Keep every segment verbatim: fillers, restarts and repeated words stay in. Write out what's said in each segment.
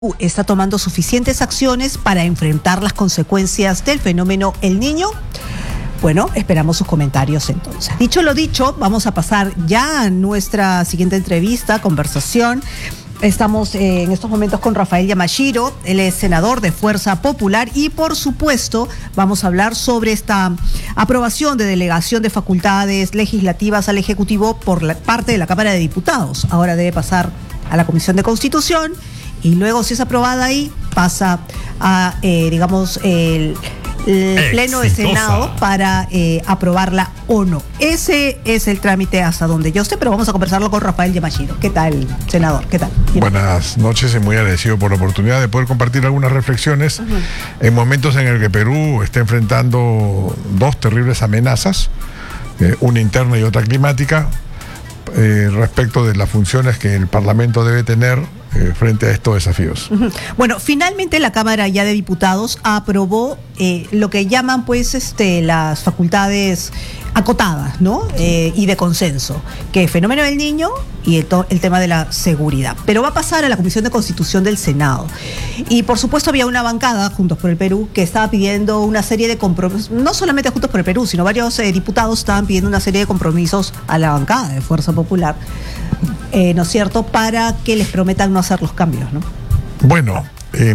¿Está tomando suficientes acciones para enfrentar las consecuencias del fenómeno El Niño? Bueno, esperamos sus comentarios entonces. Dicho lo dicho, vamos a pasar ya a nuestra siguiente entrevista, conversación. Estamos eh, en estos momentos con Rafael Yamashiro, él es senador de Fuerza Popular y por supuesto vamos a hablar sobre esta aprobación de delegación de facultades legislativas al Ejecutivo por la parte de la Cámara de Diputados. Ahora debe pasar a la Comisión de Constitución y luego, si es aprobada ahí, pasa a, eh, digamos, el, el Pleno de Senado para eh, aprobarla o no. Ese es el trámite hasta donde yo sé, pero vamos a conversarlo con Rafael Yamashiro. ¿Qué tal, senador? ¿Qué tal? Buenas noches y muy agradecido por la oportunidad de poder compartir algunas reflexiones uh-huh. en momentos en el que Perú está enfrentando dos terribles amenazas, eh, una interna y otra climática, eh, respecto de las funciones que el Parlamento debe tener Eh, frente a estos desafíos. Uh-huh. Bueno, finalmente la Cámara ya de Diputados aprobó eh, lo que llaman pues este las facultades acotadas, ¿no? Eh, y de consenso, que es fenómeno del niño y el, to- el tema de la seguridad. Pero va a pasar a la Comisión de Constitución del Senado. Y por supuesto había una bancada, Juntos por el Perú, que estaba pidiendo una serie de compromisos, no solamente Juntos por el Perú, sino varios eh, diputados estaban pidiendo una serie de compromisos a la bancada de Fuerza Popular, eh, ¿no es cierto?, para que les prometan no hacer los cambios, ¿no? Bueno, eh,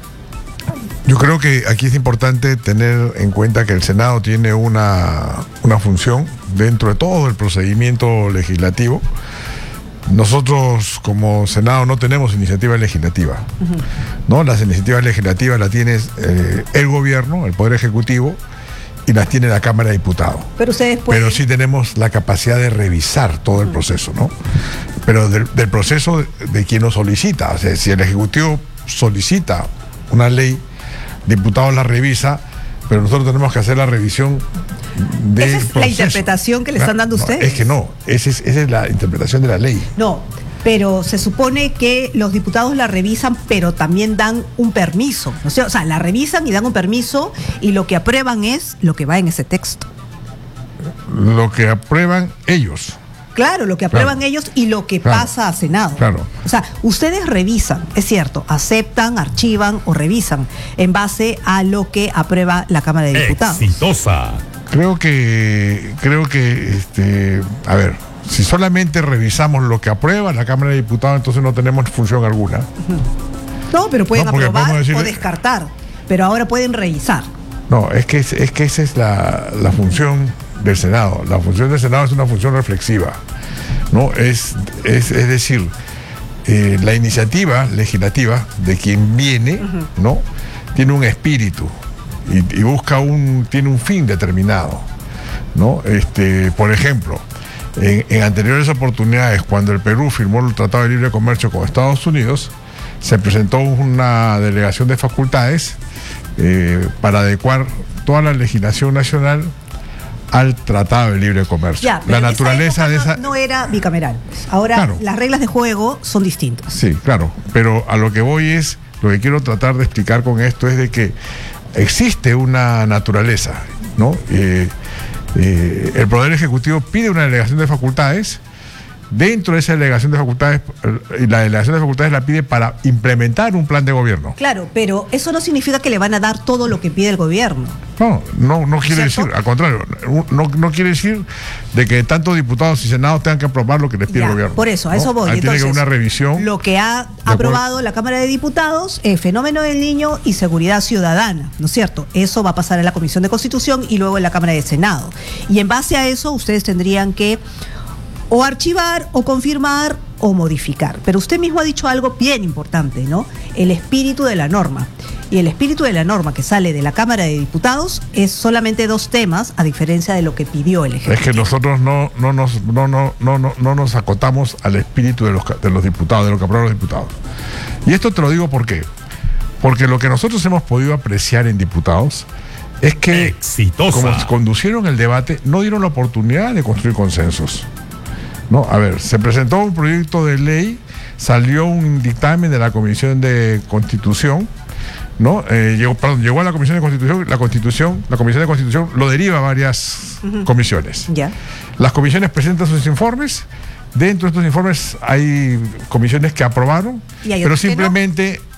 yo creo que aquí es importante tener en cuenta que el Senado tiene una, una función dentro de todo el procedimiento legislativo. Nosotros como Senado no tenemos iniciativa legislativa, uh-huh. ¿no? Las iniciativas legislativas las tiene eh, el gobierno, el Poder Ejecutivo, y las tiene la Cámara de Diputados. Pero ustedes pueden... Pero sí tenemos la capacidad de revisar todo el proceso, ¿no? Pero del, del proceso de, de quien lo solicita. O sea, si el Ejecutivo solicita una ley, diputados la revisa, pero nosotros tenemos que hacer la revisión del ¿Esa es proceso. La interpretación que le están dando no, ustedes? Es que no, esa es, esa es la interpretación de la ley. No, pero se supone que los diputados la revisan, pero también dan un permiso. ¿No? O sea, la revisan y dan un permiso y lo que aprueban es lo que va en ese texto. Lo que aprueban ellos. Claro, lo que aprueban claro. ellos y lo que claro. pasa a Senado. Claro. O sea, ustedes revisan, es cierto, aceptan, archivan o revisan en base a lo que aprueba la Cámara de Diputados. Exitosa. Creo que, creo que, este, a ver, si solamente revisamos lo que aprueba la Cámara de Diputados, entonces no tenemos función alguna. Uh-huh. No, pero pueden no, aprobar decir, o descartar, pero ahora pueden revisar. No, es que, es, es que esa es la, la función del Senado. La función del Senado es una función reflexiva, ¿no? Es, es, es decir, eh, la iniciativa legislativa de quien viene, uh-huh. ¿no? Tiene un espíritu y, y busca un, tiene un fin determinado, ¿no? Este, por ejemplo, en, en anteriores oportunidades, cuando el Perú firmó el Tratado de Libre Comercio con Estados Unidos, se presentó una delegación de facultades eh, para adecuar toda la legislación nacional al Tratado de Libre Comercio. Ya, la naturaleza esa de esa... No, no era bicameral. Ahora, claro. las reglas de juego son distintas. Sí, claro. Pero a lo que voy es, lo que quiero tratar de explicar con esto es de que existe una naturaleza, ¿no? Eh, eh, el Poder Ejecutivo pide una delegación de facultades. Dentro de esa delegación de facultades, y la delegación de facultades la pide para implementar un plan de gobierno. Claro, pero eso no significa que le van a dar todo lo que pide el gobierno. No, no, no quiere ¿cierto? decir, al contrario, no, no quiere decir de que tanto diputados y senados tengan que aprobar lo que les pide ya, el gobierno. Por eso, a ¿no? eso voy. Ahí Entonces, tiene que haber una revisión. Lo que ha aprobado la Cámara de Diputados es fenómeno del niño y seguridad ciudadana, ¿no es cierto? Eso va a pasar en la Comisión de Constitución y luego en la Cámara de Senado. Y en base a eso, ustedes tendrían que o archivar, o confirmar, o modificar. Pero usted mismo ha dicho algo bien importante, ¿no? El espíritu de la norma. Y el espíritu de la norma que sale de la Cámara de Diputados es solamente dos temas, a diferencia de lo que pidió el Ejecutivo. Es que nosotros no, no, nos, no, no, no, no, no nos acotamos al espíritu de los, de los diputados, de lo que aprueban los diputados. Y esto te lo digo ¿por qué? Porque lo que nosotros hemos podido apreciar en diputados es que, exitosa. Como conducieron el debate, no dieron la oportunidad de construir consensos. No, a ver, se presentó un proyecto de ley, salió un dictamen de la Comisión de Constitución, ¿no? Eh, llegó, perdón, llegó a la Comisión de Constitución, la Constitución, la Comisión de Constitución lo deriva a varias uh-huh. comisiones. Ya. Las comisiones presentan sus informes, Dentro de estos informes hay comisiones que aprobaron, pero simplemente